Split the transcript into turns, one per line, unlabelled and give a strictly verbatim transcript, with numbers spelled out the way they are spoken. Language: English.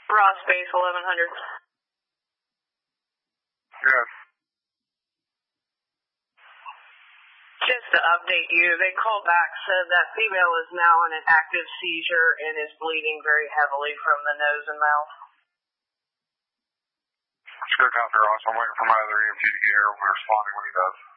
Raw Space eleven hundred.
Yes.
Just to update you, they called back, said that female is now in an active seizure and is bleeding very heavily from the nose and mouth.
Sure, Doctor Ross. I'm waiting for my other E M T to get here. We're responding when he does.